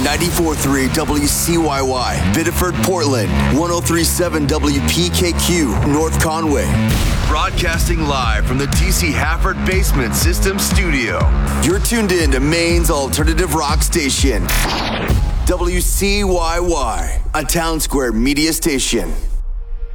94.3 WCYY, Biddeford, Portland. 103.7 WPKQ, North Conway. Broadcasting live from the TC Hafford Basement System Studio. You're tuned in to Maine's alternative rock station. WCYY, a Town Square media station.